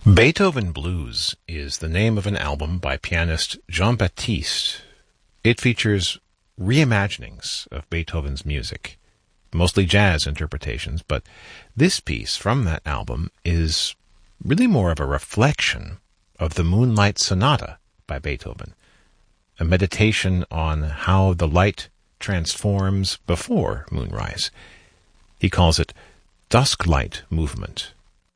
Beethoven Blues is the name of an album by pianist Jean-Baptiste. It features reimaginings of Beethoven's music, mostly jazz interpretations, but this piece from that album is really more of a reflection of the Moonlight Sonata by Beethoven, a meditation on how the light transforms before moonrise. He calls it dusk light movement.